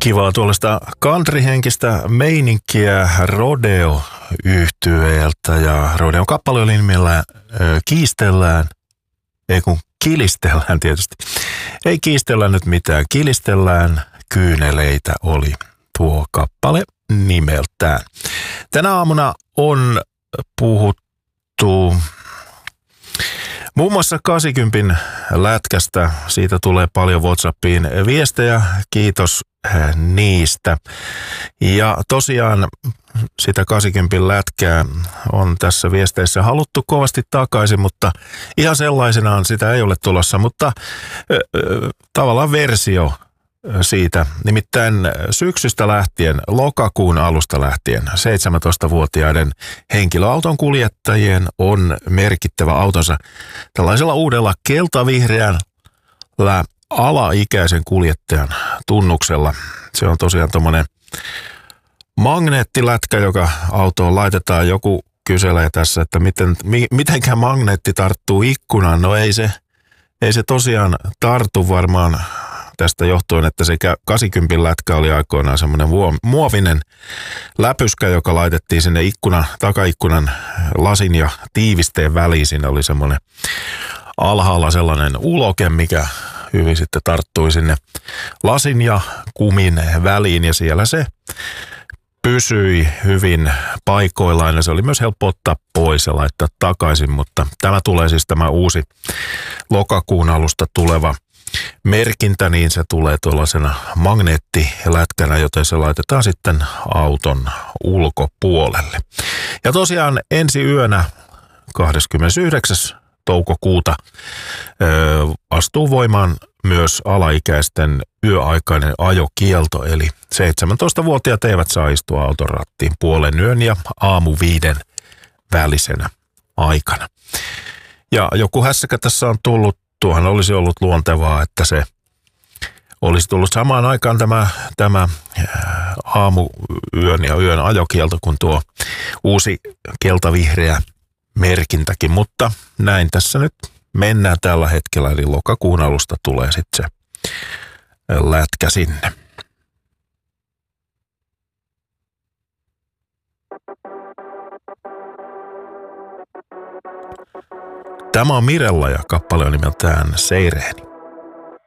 Kivaa tuollaista countryhenkistä meininkiä Rodeo-yhtyeeltä ja Rodeon kappale oli nimellä Kiistellään, ei kun Kilistellään tietysti. Ei kiistellä nyt mitään, Kilistellään kyyneleitä oli tuo kappale nimeltään. Tänä aamuna on puhuttu muun muassa 80 lätkästä. Siitä tulee paljon WhatsAppiin viestejä. Kiitos niistä. Ja tosiaan sitä 80 lätkää on tässä viesteissä haluttu kovasti takaisin, mutta ihan sellaisenaan sitä ei ole tulossa. Mutta tavallaan versio siitä, nimittäin syksystä lähtien, lokakuun alusta lähtien 17-vuotiaiden henkilöauton kuljettajien on merkittävä autonsa tällaisella uudella keltavihreällä alaikäisen kuljettajan tunnuksella. Se on tosiaan tommonen magneettilätkä, joka autoon laitetaan. Joku kyselee tässä, että mitenkä magneetti tarttuu ikkunaan. No ei se tosiaan tartu varmaan tästä johtuen, että se 80 lätkä oli aikoinaan semmoinen muovinen läpyskä, joka laitettiin sinne takaikkunan lasin ja tiivisteen väliin. Siinä oli semmoinen alhaalla sellainen uloke, mikä hyvin sitten tarttui sinne lasin ja kumin väliin ja siellä se pysyi hyvin paikoillaan ja se oli myös helppo ottaa pois ja laittaa takaisin, mutta tämä tulee siis tämä uusi lokakuun alusta tuleva merkintä, niin se tulee tuollaisena magneettilätkänä, joten se laitetaan sitten auton ulkopuolelle. Ja tosiaan ensi yönä 29. toukokuuta astuu voimaan myös alaikäisten yöaikainen ajokielto, eli 17-vuotiaat eivät saa istua auton rattiin puolen yön ja aamu 5 välisenä aikana. Ja joku hässäkä tässä on tullut. Tuohan olisi ollut luontevaa, että se olisi tullut samaan aikaan tämä aamuyön ja yön ajokielto kuin tuo uusi keltavihreä merkintäkin, mutta näin tässä nyt mennään tällä hetkellä, eli lokakuun alusta tulee sitten se lätkä sinne. Tämä on Mirella ja kappale on nimeltään Seirehni.